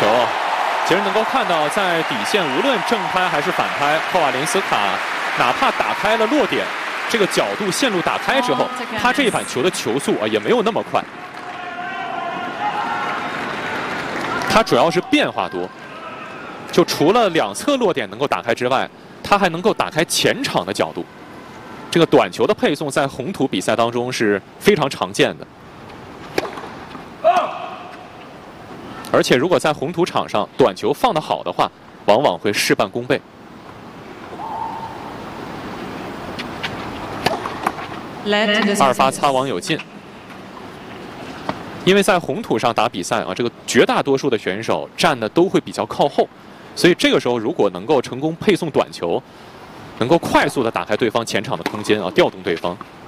球，其实能够看到，在底线无论正拍还是反拍，霍瓦林斯卡哪怕打开了落点，这个角度线路打开之后，他这一板球的球速也没有那么快。他主要是变化多，就除了两侧落点能够打开之外，他还能够打开前场的角度。这个短球的配送在红土比赛当中是非常常见的。 而且，如果在红土场上短球放得好的话，往往会事半功倍。二发擦网有进，因为在红土上打比赛啊，这个绝大多数的选手站的都会比较靠后，所以这个时候如果能够成功配送短球，能够快速的打开对方前场的空间啊，调动对方。